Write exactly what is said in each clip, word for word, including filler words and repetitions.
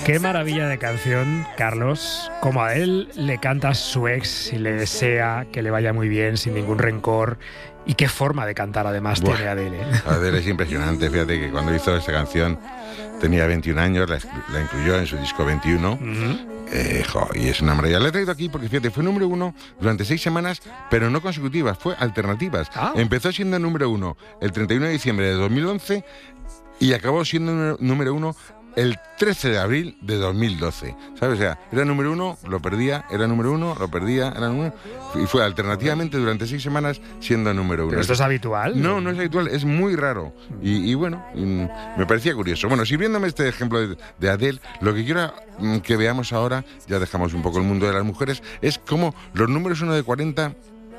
Qué maravilla de canción, Carlos. Como a él le canta a su ex y le desea que le vaya muy bien, sin ningún rencor. Y qué forma de cantar además Buah, tiene Adele, ¿eh? Adele es impresionante. Fíjate que cuando hizo esta canción tenía veintiún años, la, la incluyó en su disco veintiuno. Uh-huh. Eh, jo, y es una maravilla. La he traído aquí porque, fíjate, fue número uno durante seis semanas, pero no consecutivas, fue alternativas. Ah. Empezó siendo número uno el treinta y uno de diciembre de dos mil once y acabó siendo número uno el trece de abril de dos mil doce, ¿sabes? O sea, era número uno, lo perdía, era número uno, lo perdía, era número uno, y fue alternativamente durante seis semanas siendo número uno. ¿Pero esto es habitual? No, no es habitual, es muy raro. Y, y bueno, y me parecía curioso. Bueno, sirviéndome este ejemplo de, de Adele, lo que quiero que veamos ahora, ya dejamos un poco el mundo de las mujeres, es cómo los números uno de cuarenta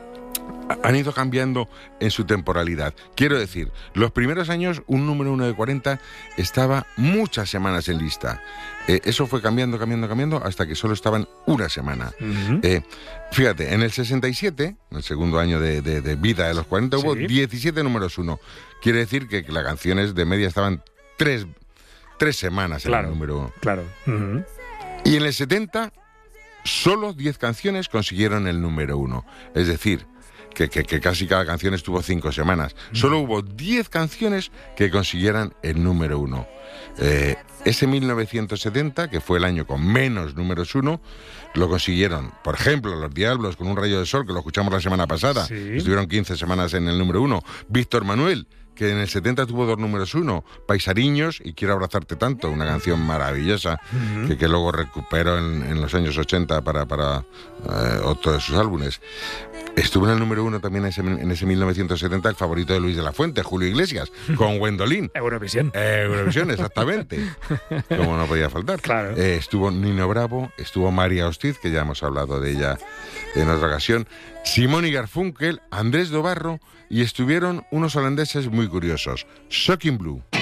han ido cambiando en su temporalidad. Quiero decir, los primeros años un número uno de cuarenta estaba muchas semanas en lista. Eh, eso fue cambiando, cambiando, cambiando hasta que solo estaban una semana. Uh-huh. Eh, fíjate, en el sesenta y siete, en el segundo año de, de, de vida de los cuarenta, ¿sí? Hubo diecisiete números uno. Quiere decir que, que las canciones de media estaban tres, tres semanas claro, en el número uno. Claro. Uh-huh. Y en el setenta, solo diez canciones consiguieron el número uno. Es decir, Que, que, que casi cada canción estuvo cinco semanas. Solo hubo diez canciones que consiguieran el número uno. Eh, ese mil novecientos setenta, que fue el año con menos números uno, lo consiguieron, por ejemplo, Los Diablos con Un rayo de sol, que lo escuchamos la semana pasada. ¿Sí? Estuvieron quince semanas en el número uno. Víctor Manuel, que en el setenta tuvo dos números uno, Paisariños y Quiero abrazarte tanto, una canción maravillosa, uh-huh. que, que luego recuperó en, en los años ochenta para, para eh, otro de sus álbumes. Estuvo en el número uno también en ese, en ese mil novecientos setenta, el favorito de Luis de la Fuente, Julio Iglesias, con Gwendolyn. Eurovisión. Eh, Eurovisión, exactamente. Como no podía faltar. Claro. Eh, estuvo Nino Bravo, estuvo María Hostiz, que ya hemos hablado de ella en otra ocasión, Simón y Garfunkel, Andrés Dobarro, y estuvieron unos holandeses muy curiosos, Shocking Blue.